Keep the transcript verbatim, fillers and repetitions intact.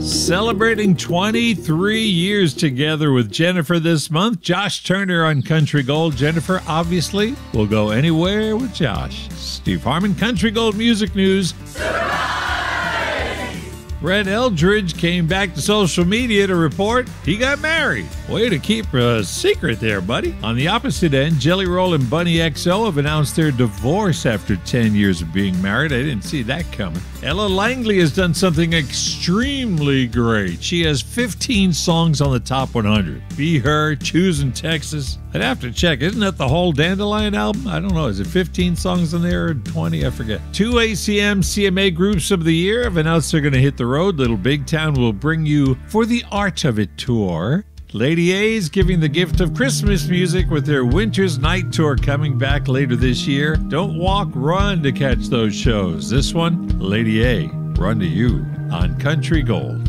Celebrating twenty-three years together with Jennifer this month, Josh Turner on Country Gold. Jennifer, obviously, will go anywhere with Josh. Steve Harmon, Country Gold Music News. Brett Eldridge came back to social media to report he got married. Way to keep a secret there, buddy. On the opposite end, Jelly Roll and Bunny X O have announced their divorce after ten years of being married. I didn't see that coming. Ella Langley has done something extremely great. She has fifteen songs on the top one hundred. Be Her, Choosing Texas. I'd have to check. Isn't that the whole Dandelion album? I don't know. Is it fifteen songs on there or twenty? I forget. Two A C M C M A Groups of the Year have announced they're going to hit the road. Little Big Town will bring you For the Art of It tour. Lady A's giving the gift of Christmas music with their Winter's Night tour coming back later this year. Don't walk, run to catch those shows. This one, Lady A, Run to You on Country Gold.